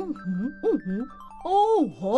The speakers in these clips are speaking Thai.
โอ้โห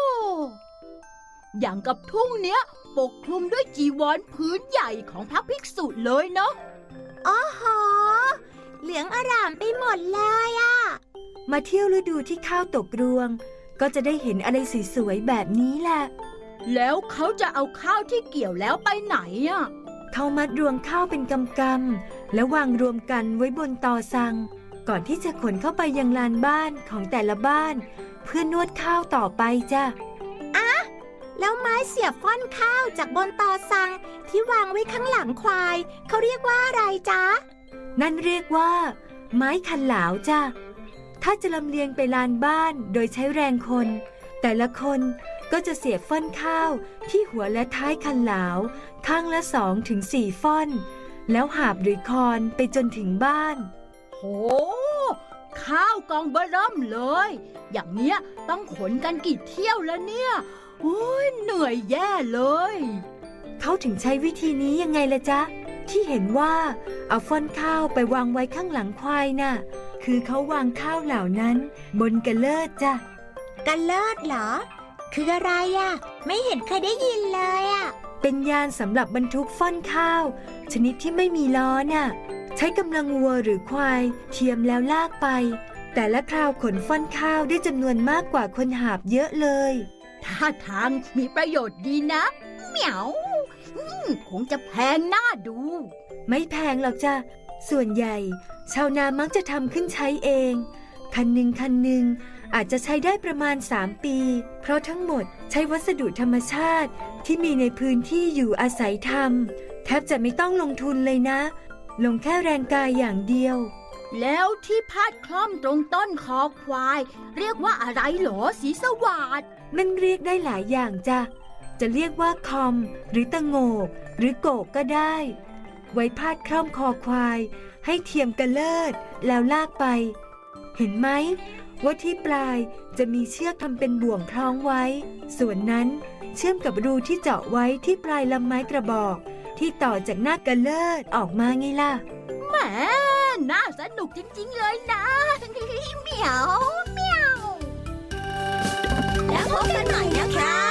อย่างกับทุ่งเนี้ยปกคลุมด้วยจีวรพื้นใหญ่ของพระภิกษุเลยเนาะอ๋อหอเหลืองอร่ามไปหมดเลยอะมาเที่ยวฤดูที่ข้าวตกรวงก็จะได้เห็นอะไรสวยๆแบบนี้แหละแล้วเขาจะเอาข้าวที่เกี่ยวแล้วไปไหนอะเขามัดรวงข้าวเป็นกำๆแล้ววางรวมกันไว้บนตอซังก่อนที่จะขนเข้าไปยังลานบ้านของแต่ละบ้านเพื่อนวดข้าวต่อไปจ้ะแล้วไม้เสียบฟ่อนข้าวจากบนตอซังที่วางไว้ข้างหลังควายเขาเรียกว่าอะไรจ๊ะนั่นเรียกว่าไม้คันหลาวจ้ะถ้าจะลำเลียงไปลานบ้านโดยใช้แรงคนแต่ละคนก็จะเสียบฟ่อนข้าวที่หัวและท้ายคันหลาวข้างละ2-4ฟ่อนแล้วหาบหรือคอนไปจนถึงบ้านโหข้าวกองเบ้อเริ่มเลยอย่างเนี้ยต้องขนกันกี่เที่ยวแล้วเนี่ยโอ้ยเหนื่อยแย่เลยเขาถึงใช้วิธีนี้ยังไงล่ะจ๊ะที่เห็นว่าเอาฟ่อนข้าวไปวางไว้ข้างหลังควายน่ะคือเขาวางข้าวเหล่านั้นบนกระเลิศจ้ะกระเลิศเหรอคืออะไรอะไม่เห็นเคยได้ยินเลยอะเป็นยานสำหรับบรรทุกฟ่อนข้าวชนิดที่ไม่มีล้อน่ะใช้กำลังวัวหรือควายเทียมแล้วลากไปแต่ละคราวขนฟ่อนข้าวได้จำนวนมากกว่าคนหาบเยอะเลยท่าทางมีประโยชน์ดีนะเหมียวคงจะแพงน่าดูไม่แพงหรอกจ้ะส่วนใหญ่ชาวนามักจะทำขึ้นใช้เองคันหนึ่งอาจจะใช้ได้ประมาณ3 ปีเพราะทั้งหมดใช้วัสดุธรรมชาติที่มีในพื้นที่อยู่อาศัยทำแทบจะไม่ต้องลงทุนเลยนะลงแค่แรงกายอย่างเดียวแล้วที่พาดคล่อมตรงต้นคอควายเรียกว่าอะไรหรอสีสวัสดิ์มันเรียกได้หลายอย่างจ้ะจะเรียกว่าคอมหรือตะโงกหรือโกกก็ได้ไว้พาดคล่อมคอควายให้เทียมกระเลิศแล้วลากไปเห็นไหมว่าที่ปลายจะมีเชือกทำเป็นบ่วงคล้องไว้ส่วนนั้นเชื่อมกับรูที่เจาะไว้ที่ปลายลำไม้กระบอกที่ต่อจากหน้ากระเลิศออกมาไงล่ะแหมน่าสนุกจริงๆเลยนะเหมียวเหมียวแล้วพบกันใหม่นะคะ